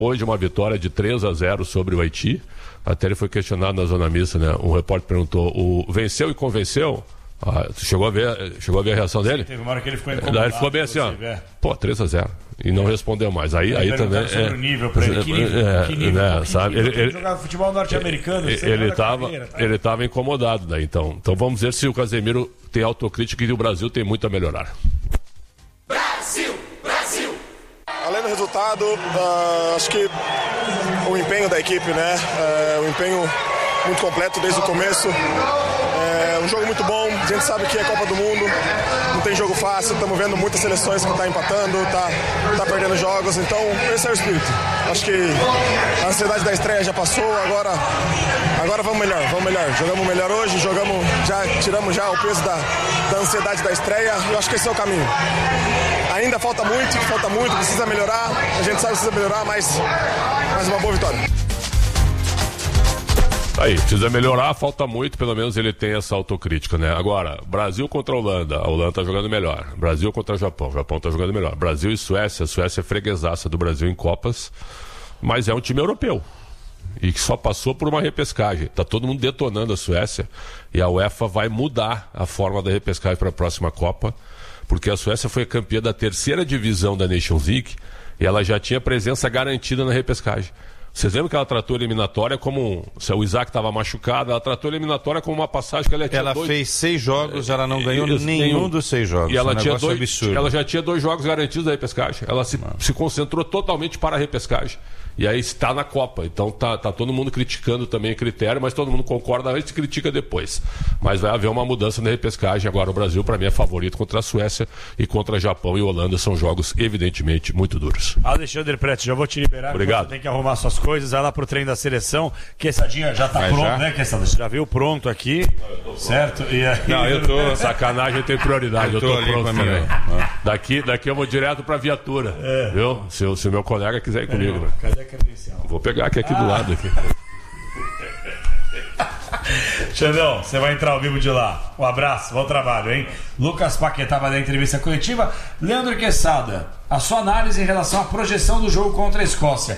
hoje uma vitória de 3-0 sobre o Haiti. Até ele foi questionado na zona mista, né? Um repórter perguntou, venceu e convenceu? Chegou a ver a reação dele? Teve uma hora que ele ficou incomodado. Daí ele ficou bem assim, ó. 3-0. E não respondeu mais. Aí também. Sobre o nível pra ele. Que nível, sabe? Ele jogava futebol norte-americano. Ele estava incomodado daí. Então vamos ver se o Casemiro tem autocrítica e o Brasil tem muito a melhorar. Brasil! Além do resultado, acho que o empenho da equipe, né? O empenho muito completo desde o começo. Um jogo muito bom, a gente sabe que é Copa do Mundo, não tem jogo fácil, estamos vendo muitas seleções que estão empatando, tá perdendo jogos, então esse é o espírito. Acho que a ansiedade da estreia já passou, agora vamos melhor. Jogamos melhor hoje, tiramos já o peso da ansiedade da estreia, eu acho que esse é o caminho. Ainda falta muito, precisa melhorar, a gente sabe que precisa melhorar, mas uma boa vitória. Aí, precisa melhorar, falta muito, pelo menos ele tem essa autocrítica, né? Agora, Brasil contra a Holanda tá jogando melhor. Brasil contra o Japão tá jogando melhor. Brasil e Suécia, a Suécia é freguesaça do Brasil em Copas, mas é um time europeu e que só passou por uma repescagem. Tá todo mundo detonando a Suécia e a UEFA vai mudar a forma da repescagem para a próxima Copa, porque a Suécia foi campeã da 3ª divisão da Nations League e ela já tinha presença garantida na repescagem. Vocês lembram que ela tratou a eliminatória como... Se o Isaac estava machucado, ela tratou a eliminatória como uma passagem que ela tinha Ela fez 6 jogos, ela não ganhou nenhum dos 6 jogos. E ela, absurdo. Ela já tinha 2 jogos garantidos da repescagem. Ela se concentrou totalmente para a repescagem. E aí está na Copa. Então tá todo mundo criticando também o critério, mas todo mundo concorda antes e critica depois. Mas vai haver uma mudança na repescagem. Agora o Brasil, para mim, é favorito contra a Suécia e contra Japão e Holanda. São jogos, evidentemente, muito duros. Alexandre Preto, já vou te liberar. Obrigado. Você tem que arrumar suas coisas, vai lá pro treino da seleção. Quesadinha já tá pronto, né, Quesada? Você já viu pronto aqui, certo? E aí... Não, eu tô... Sacanagem tem prioridade, eu tô pronto também. Daqui eu vou direto pra viatura, viu? Se o meu colega quiser ir comigo. Né? Cadê a credencial? Vou pegar aqui do lado. Aqui. Xandão, você vai entrar ao vivo de lá. Um abraço, bom trabalho, hein? Lucas Paquetá vai dar entrevista coletiva. Leandro Quesada, a sua análise em relação à projeção do jogo contra a Escócia.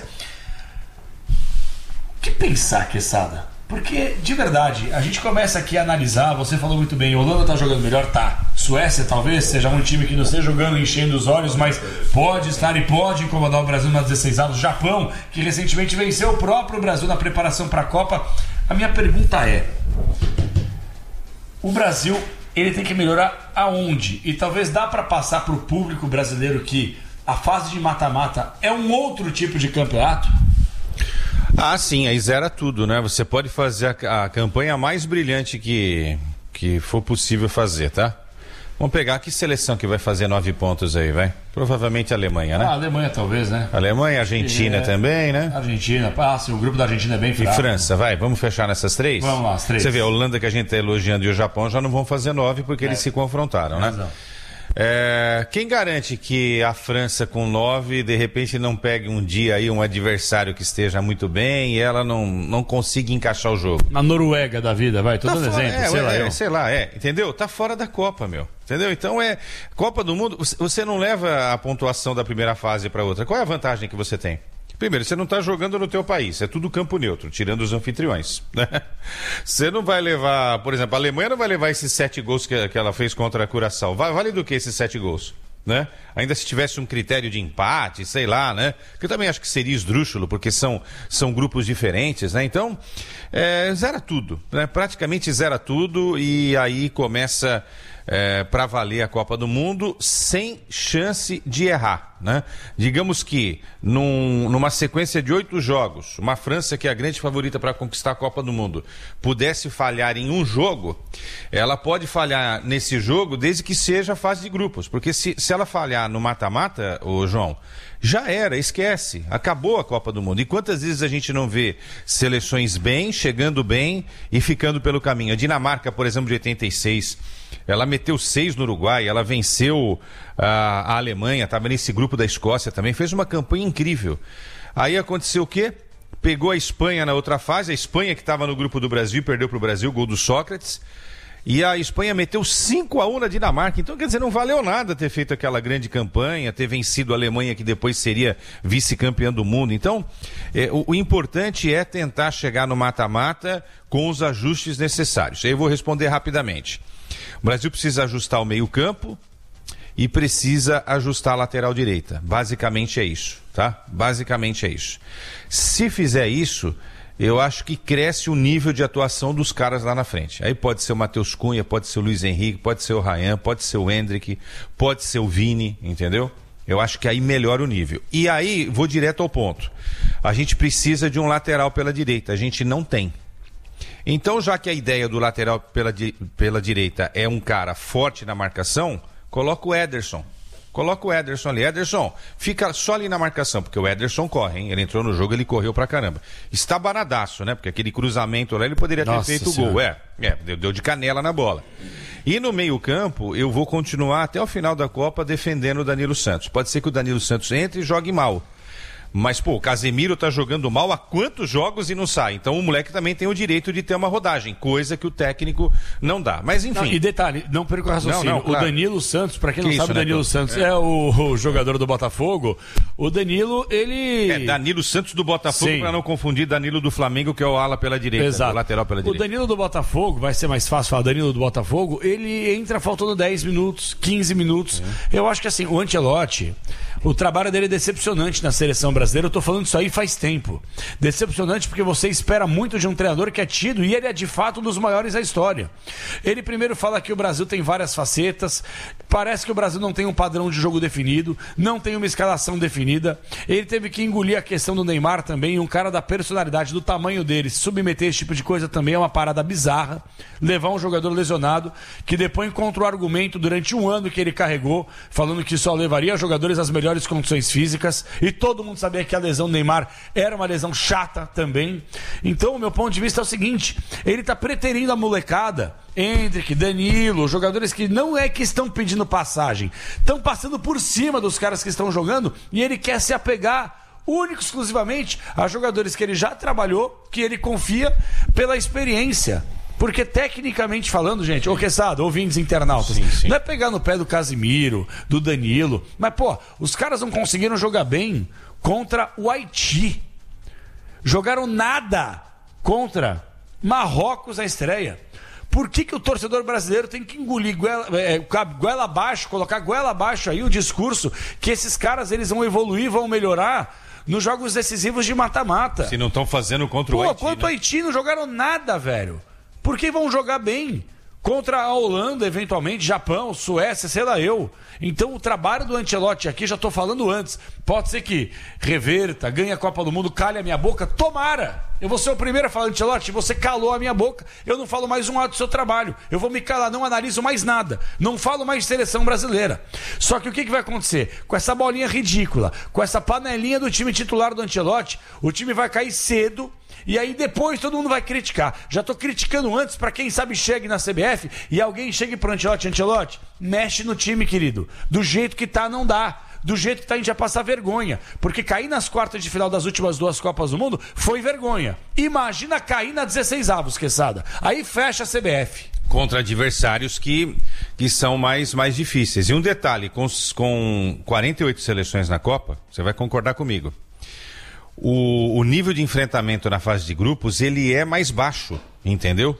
O que pensar, Quesada? Porque, de verdade, a gente começa aqui a analisar, você falou muito bem, Holanda tá jogando melhor, tá. Suécia talvez seja um time que não esteja jogando enchendo os olhos, mas pode estar e pode incomodar o Brasil nas 16avos. Japão, que recentemente venceu o próprio Brasil na preparação para a Copa. A minha pergunta é, o Brasil, ele tem que melhorar aonde? E talvez dá para passar para o público brasileiro que a fase de mata-mata é um outro tipo de campeonato? Ah, sim, aí zera tudo, né? Você pode fazer a campanha mais brilhante que for possível fazer, tá? Vamos pegar que seleção que vai fazer 9 pontos aí, vai? Provavelmente a Alemanha, né? A Alemanha talvez, né? Alemanha, Argentina também, né? Argentina, sim, o grupo da Argentina é bem fraco. E França, vai, vamos fechar nessas 3? Vamos lá, as 3. Você vê, a Holanda que a gente está elogiando e o Japão já não vão fazer 9 porque eles se confrontaram, né? Não. Quem garante que a França com 9 de repente não pegue um dia aí um adversário que esteja muito bem e ela não consiga encaixar o jogo? Na Noruega da vida, vai, tô dando exemplo, sei lá, entendeu? Tá fora da Copa, meu, entendeu? Então Copa do Mundo, você não leva a pontuação da primeira fase para outra. Qual é a vantagem que você tem? Primeiro, você não está jogando no teu país, é tudo campo neutro, tirando os anfitriões, né? Você não vai levar, por exemplo, a Alemanha não vai levar esses 7 gols que ela fez contra a Curaçao. Vale do que esses 7 gols? Né? Ainda se tivesse um critério de empate, sei lá, né? Que eu também acho que seria esdrúxulo, porque são grupos diferentes, né? Então, zera tudo, né? Praticamente zera tudo e aí começa para valer a Copa do Mundo sem chance de errar, né? Digamos que numa sequência de 8 jogos, uma França que é a grande favorita para conquistar a Copa do Mundo pudesse falhar em um jogo, ela pode falhar nesse jogo desde que seja a fase de grupos, porque se ela falhar no mata-mata, ô João, já era, esquece, acabou a Copa do Mundo. E quantas vezes a gente não vê seleções bem, chegando bem e ficando pelo caminho? A Dinamarca, por exemplo, de 86, ela meteu 6 no Uruguai, ela venceu a Alemanha, estava nesse grupo da Escócia também, fez uma campanha incrível. Aí aconteceu o quê? Pegou a Espanha na outra fase, a Espanha que estava no grupo do Brasil, perdeu para o Brasil, gol do Sócrates. E a Espanha meteu 5-1 na Dinamarca. Então, quer dizer, não valeu nada ter feito aquela grande campanha, ter vencido a Alemanha, que depois seria vice-campeã do mundo. Então, o importante é tentar chegar no mata-mata com os ajustes necessários. Aí eu vou responder rapidamente. O Brasil precisa ajustar o meio-campo e precisa ajustar a lateral direita. Basicamente é isso, tá? Basicamente é isso. Se fizer isso, eu acho que cresce o nível de atuação dos caras lá na frente. Aí pode ser o Matheus Cunha, pode ser o Luiz Henrique, pode ser o Ryan, pode ser o Endrick, pode ser o Vini, entendeu? Eu acho que aí melhora o nível. E aí, vou direto ao ponto. A gente precisa de um lateral pela direita, a gente não tem. Então, já que a ideia do lateral pela direita é um cara forte na marcação, coloca o Ederson. Coloca o Ederson ali. Ederson, fica só ali na marcação, porque o Ederson corre, hein? Ele entrou no jogo, ele correu pra caramba. Está banadaço, né? Porque aquele cruzamento lá, ele poderia ter feito o gol. Deu de canela na bola. E no meio-campo, eu vou continuar até o final da Copa defendendo o Danilo Santos. Pode ser que o Danilo Santos entre e jogue mal. Mas, pô, o Casemiro tá jogando mal há quantos jogos e não sai? Então o moleque também tem o direito de ter uma rodagem, coisa que o técnico não dá. Mas enfim. Não, e detalhe, não perca o raciocínio. Claro. O Danilo Santos, pra quem não sabe, o Danilo Santos é o jogador do Botafogo. O Danilo, ele... Danilo Santos do Botafogo, pra não confundir Danilo do Flamengo, que é o ala pela direita. Exato. O lateral pela direita. O Danilo do Botafogo, vai ser mais fácil falar Danilo do Botafogo, ele entra faltando 10 minutos, 15 minutos. Eu acho que assim, o Ancelotti, o trabalho dele é decepcionante na seleção brasileira. Eu tô falando isso aí faz tempo. Decepcionante porque você espera muito de um treinador que é tido, e ele é de fato um dos maiores da história. Ele primeiro fala que o Brasil tem várias facetas, parece que o Brasil não tem um padrão de jogo definido, não tem uma escalação definida. Ele teve que engolir a questão do Neymar também, um cara da personalidade, do tamanho dele, se submeter a esse tipo de coisa também é uma parada bizarra. Levar um jogador lesionado, que depois encontrou argumento durante um ano que ele carregou, falando que só levaria jogadores às melhores condições físicas, e todo mundo sabia que a lesão do Neymar era uma lesão chata também. Então, o meu ponto de vista é o seguinte: ele está preterindo a molecada, Endrick, Danilo, jogadores que não é que estão pedindo passagem, estão passando por cima dos caras que estão jogando, e ele quer se apegar único, exclusivamente a jogadores que ele já trabalhou, que ele confia pela experiência. Porque tecnicamente falando, gente, Quesada, ouvintes internautas, sim. Não é pegar no pé do Casemiro, do Danilo, mas pô, os caras não conseguiram jogar bem contra o Haiti. Jogaram nada contra Marrocos na estreia. Por que o torcedor brasileiro tem que engolir goela abaixo, colocar goela abaixo aí o discurso que esses caras eles vão evoluir, vão melhorar nos jogos decisivos de mata-mata? Se não estão fazendo contra o Haiti. Contra o Haiti não jogaram nada, velho. Por que vão jogar bem? Contra a Holanda, eventualmente, Japão, Suécia, sei lá eu. Então o trabalho do Ancelotti aqui, já estou falando antes, pode ser que reverta, ganhe a Copa do Mundo, calhe a minha boca, tomara! Eu vou ser o primeiro a falar, Ancelotti, você calou a minha boca, eu não falo mais um lado do seu trabalho, eu vou me calar, não analiso mais nada, não falo mais de seleção brasileira. Só que o que vai acontecer? Com essa bolinha ridícula, com essa panelinha do time titular do Ancelotti, o time vai cair cedo. E aí depois todo mundo vai criticar. Já tô criticando antes, para quem sabe chegue na CBF e alguém chegue pro Ancelotti, mexe no time, querido. Do jeito que tá, não dá. Do jeito que tá, a gente vai passar vergonha. Porque cair nas quartas de final das últimas 2 Copas do Mundo foi vergonha. Imagina cair na 16avos, Quesada. Aí fecha a CBF. Contra adversários que são mais difíceis. E um detalhe, com 48 seleções na Copa, você vai concordar comigo. O nível de enfrentamento na fase de grupos, ele é mais baixo, entendeu?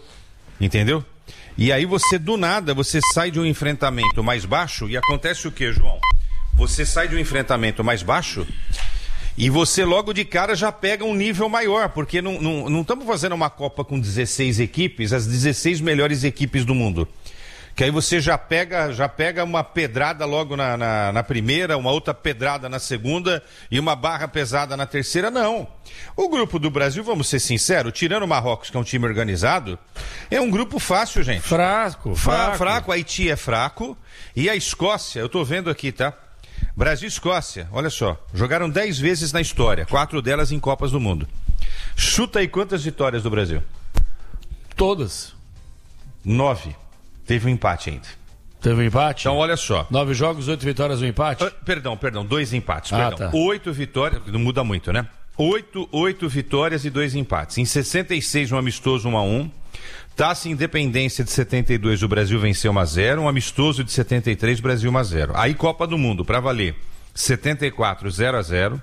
E aí você, do nada, você sai de um enfrentamento mais baixo e acontece o quê, João? Você sai de um enfrentamento mais baixo e você logo de cara já pega um nível maior, porque não estamos fazendo uma Copa com 16 equipes, as 16 melhores equipes do mundo. Que aí você já pega uma pedrada logo na primeira, uma outra pedrada na segunda e uma barra pesada na terceira, não. O grupo do Brasil, vamos ser sinceros, tirando o Marrocos, que é um time organizado, é um grupo fácil, gente. Fraco. Haiti é fraco. E a Escócia, eu tô vendo aqui, tá? Brasil e Escócia, olha só, jogaram 10 vezes na história, 4 delas em Copas do Mundo. Chuta aí quantas vitórias do Brasil? Todas. 9. Teve um empate ainda. Teve um empate? Então, olha só. 9 jogos, 8 vitórias, um empate? Perdão, 2 empates. Tá. 8 vitórias, não muda muito, né? 8 vitórias e 2 empates. Em 66, um amistoso 1-1. Taça Independência de 72, o Brasil venceu 1-0. Um amistoso de 73, Brasil 1-0. Aí Copa do Mundo, para valer, 74, 0-0.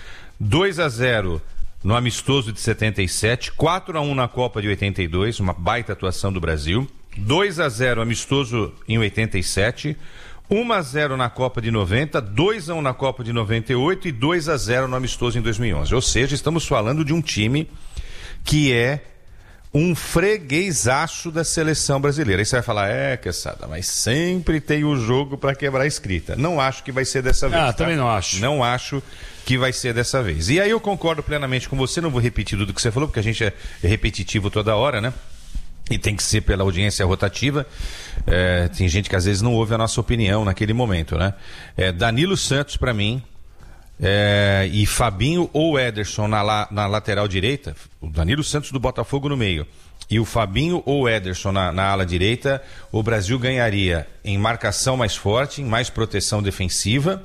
2-0 no amistoso de 77. 4-1 na Copa de 82, uma baita atuação do Brasil. 2-0 amistoso em 87. 1-0 na Copa de 90, 2-1 na Copa de 98 e 2-0 no amistoso em 2011. Ou seja, estamos falando de um time que é um freguesaço da seleção brasileira. Aí você vai falar, Quesada, mas sempre tem o jogo para quebrar a escrita. Não acho que vai ser dessa vez. Tá? Também não acho. Não acho que vai ser dessa vez. E aí eu concordo plenamente com você, não vou repetir tudo que você falou, porque a gente é repetitivo toda hora, né? E tem que ser pela audiência rotativa. Tem gente que às vezes não ouve a nossa opinião naquele momento, né? Danilo Santos, para mim, e Fabinho ou Ederson na lateral direita, o Danilo Santos do Botafogo no meio e o Fabinho ou Ederson na ala direita, o Brasil ganharia em marcação mais forte, em mais proteção defensiva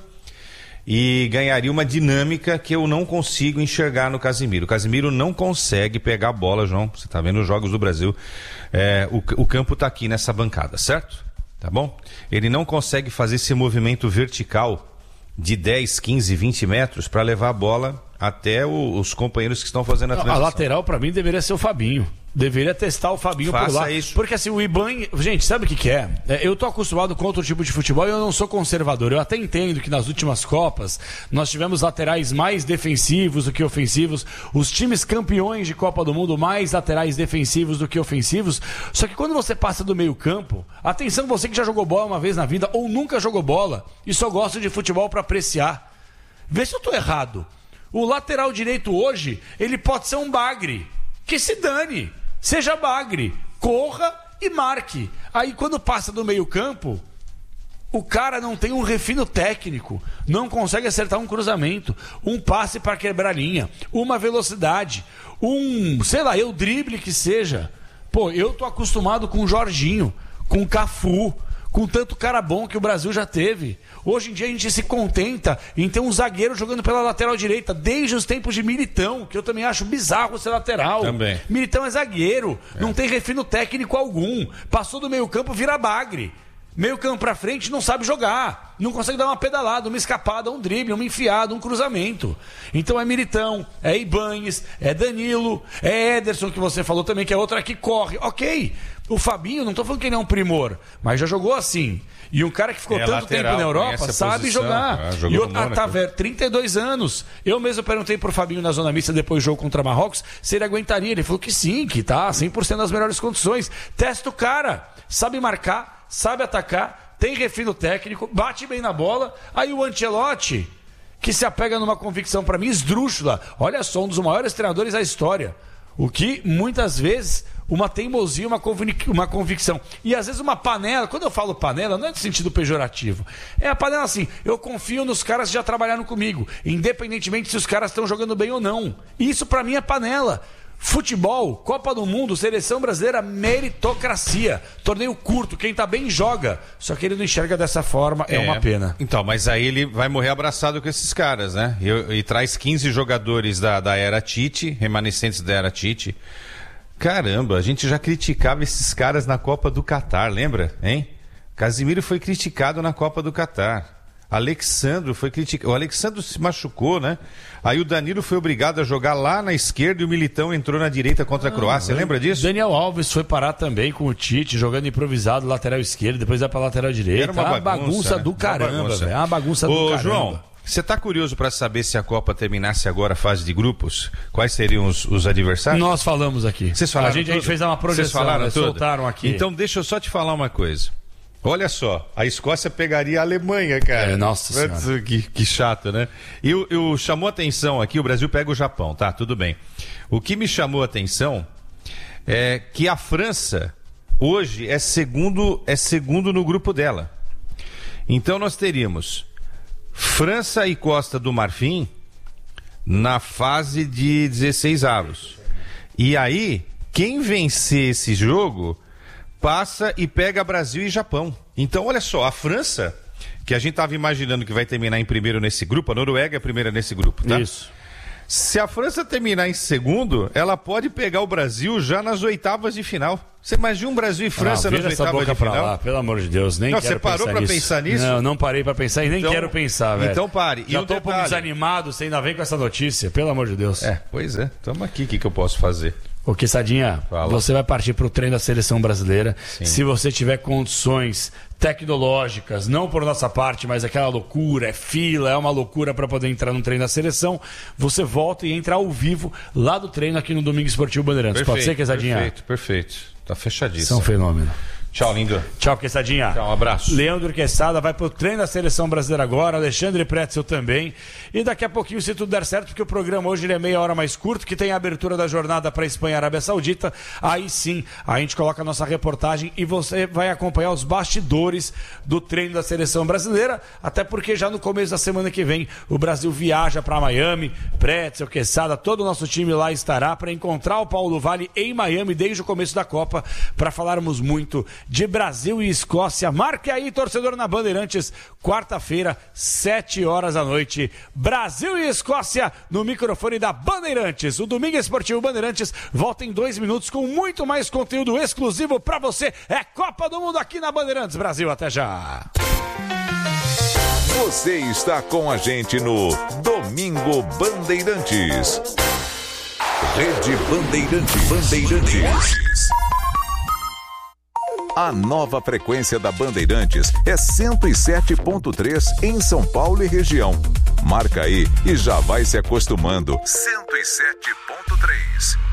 e ganharia uma dinâmica que eu não consigo enxergar no Casemiro. O Casemiro não consegue pegar a bola, João, você está vendo os jogos do Brasil, o campo está aqui nessa bancada, certo? Tá bom? Ele não consegue fazer esse movimento vertical de 10, 15, 20 metros para levar a bola até os companheiros que estão fazendo a transição. A lateral, para mim, deveria ser o Fabinho. Deveria testar o Fabinho por lá. Isso. Porque assim, o Iban... Gente, sabe o que é? Eu tô acostumado com outro tipo de futebol e eu não sou conservador. Eu até entendo que nas últimas Copas nós tivemos laterais mais defensivos do que ofensivos. Os times campeões de Copa do Mundo mais laterais defensivos do que ofensivos. Só que quando você passa do meio campo, atenção você que já jogou bola uma vez na vida ou nunca jogou bola e só gosta de futebol para apreciar. Vê se eu tô errado. O lateral direito hoje, ele pode ser um bagre. Que se dane. Seja bagre, corra e marque. Aí quando passa do meio campo, o cara não tem um refino técnico, não consegue acertar um cruzamento, um passe para quebrar linha, uma velocidade, o drible que seja. Pô, eu tô acostumado com o Jorginho, com o Cafu, com tanto cara bom que o Brasil já teve. Hoje em dia a gente se contenta em ter um zagueiro jogando pela lateral direita, desde os tempos de Militão, que eu também acho bizarro ser lateral. Também. Militão é zagueiro, não tem refino técnico algum. Passou do meio campo, vira bagre. Meio campo pra frente, não sabe jogar. Não consegue dar uma pedalada, uma escapada, um drible, uma enfiada, um cruzamento. Então é Militão, é Ibañez, é Danilo, é Ederson, que você falou também, que é outro que corre. Ok, o Fabinho, não tô falando que ele é um primor, mas já jogou assim. E um cara que ficou tanto tempo na Europa sabe jogar. E o 32 anos. Eu mesmo perguntei pro Fabinho na zona mista depois do jogo contra Marrocos se ele aguentaria. Ele falou que sim, que tá 100% nas melhores condições. Testa o cara, sabe marcar, sabe atacar, tem refino técnico, bate bem na bola. Aí o Ancelotti, que se apega numa convicção para mim esdrúxula. Olha só, um dos maiores treinadores da história. O que muitas vezes uma teimosia, uma convicção. E às vezes uma panela, quando eu falo panela, não é no sentido pejorativo. É a panela assim, eu confio nos caras que já trabalharam comigo, independentemente se os caras estão jogando bem ou não. Isso pra mim é panela. Futebol, Copa do Mundo, Seleção Brasileira, meritocracia. Torneio curto, quem tá bem joga. Só que ele não enxerga dessa forma, é uma pena. Então, mas aí ele vai morrer abraçado com esses caras, né? E traz 15 jogadores da era Tite, remanescentes da era Tite. Caramba, a gente já criticava esses caras na Copa do Catar, lembra? Hein? Casemiro foi criticado na Copa do Catar. Alexandro foi criticado. O Alexandro se machucou, né? Aí o Danilo foi obrigado a jogar lá na esquerda e o Militão entrou na direita contra a Croácia. Lembra disso? Daniel Alves foi parar também com o Tite, jogando improvisado lateral esquerdo, depois vai pra lateral direita. Era uma bagunça, né? Do caramba, velho. É uma bagunça do caramba. João, você tá curioso para saber se a Copa terminasse agora a fase de grupos? Quais seriam os adversários? Nós falamos aqui. Vocês falaram a gente fez uma projeção. Vocês falaram tudo? Soltaram aqui. Então deixa eu só te falar uma coisa. Olha só, a Escócia pegaria a Alemanha, cara. Nossa senhora. Que chato, né? E chamou atenção aqui, o Brasil pega o Japão, tá? Tudo bem. O que me chamou a atenção é que a França hoje é segundo no grupo dela. Então nós teríamos França e Costa do Marfim na fase de 16avos. E aí, quem vencer esse jogo passa e pega Brasil e Japão. Então, olha só, a França, que a gente estava imaginando que vai terminar em primeiro nesse grupo, a Noruega é a primeira nesse grupo, tá? Isso. Se a França terminar em segundo, ela pode pegar o Brasil já nas oitavas de final. Você imagina um Brasil e França nas oitavas de final? Lá, pelo amor de Deus, nem quero pensar nisso. Você parou pra pensar nisso? Não parei pra pensar e nem quero pensar, velho. Então pare. Já tô um pouco desanimado, você ainda vem com essa notícia, pelo amor de Deus. Pois é. Tamo aqui, o que eu posso fazer? Ô, Quessadinha, você vai partir pro treino da seleção brasileira. Sim. Se você tiver condições tecnológicas, não por nossa parte, mas aquela loucura, é fila, é uma loucura para poder entrar no treino da seleção, você volta e entra ao vivo lá do treino aqui no Domingo Esportivo Bandeirantes. Pode ser, Quessadinha? Perfeito. Tá fechadíssimo. Isso é um fenômeno. Tchau, lindo. Tchau, Quessadinha. Tchau, um abraço. Leandro Quesada vai pro treino da seleção brasileira agora, Alexandre Pretzel também. E daqui a pouquinho, se tudo der certo, porque o programa hoje ele é meia hora mais curto, que tem a abertura da jornada para Espanha e Arábia Saudita, aí sim, a gente coloca a nossa reportagem e você vai acompanhar os bastidores do treino da seleção brasileira, até porque já no começo da semana que vem o Brasil viaja para Miami, Pretzel, Quesada, todo o nosso time lá estará para encontrar o Paulo Vale em Miami desde o começo da Copa, para falarmos muito de Brasil e Escócia. Marque aí, torcedor, na Bandeirantes, quarta-feira, 7h da noite. Brasil e Escócia no microfone da Bandeirantes. O Domingo Esportivo Bandeirantes volta em 2 minutos com muito mais conteúdo exclusivo para você. É Copa do Mundo aqui na Bandeirantes. Brasil, até já. Você está com a gente no Domingo Bandeirantes. Rede Bandeirantes. A nova frequência da Bandeirantes é 107.3 em São Paulo e região. Marca aí e já vai se acostumando. 107.3.